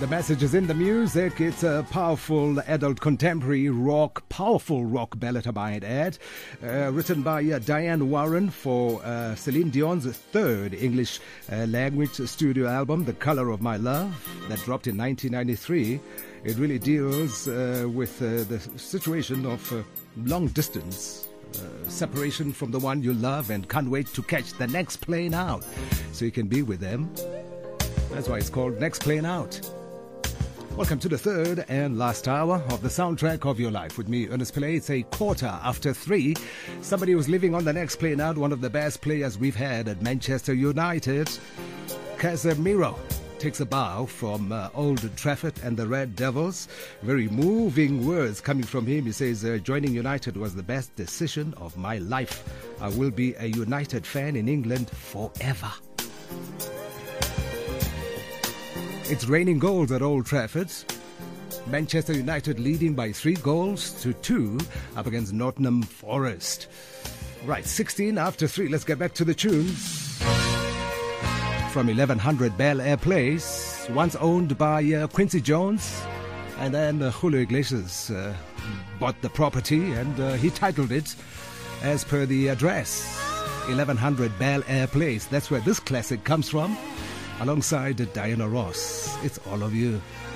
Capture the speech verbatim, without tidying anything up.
The message is in the music. It's a powerful adult contemporary rock, powerful rock ballad, I might add, uh, written by uh, Diane Warren for uh, Celine Dion's third English uh, language studio album, The Color of My Love, that dropped in nineteen ninety-three. It really deals uh, with uh, the situation of uh, long distance, uh, separation from the one you love and can't wait to catch the next plane out so you can be with them. That's why it's called Next Plane Out. Welcome to the third and last hour of the soundtrack of your life with me, Ernest Pillay. It's a quarter after three. Somebody who's living on the next plane out, one of the best players we've had at Manchester United, Casemiro, takes a bow from uh, Old Trafford and the Red Devils. Very moving words coming from him. He says, uh, joining United was the best decision of my life. I will be a United fan in England forever. It's raining goals at Old Trafford. Manchester United leading by three goals to two up against Nottingham Forest. Right, sixteen after three. Let's get back to the tunes. From eleven hundred Bel Air Place, once owned by uh, Quincy Jones, and then uh, Julio Iglesias uh, bought the property and uh, he titled it as per the address. eleven hundred Bel Air Place. That's where this classic comes from. Alongside Diana Ross, it's all of you.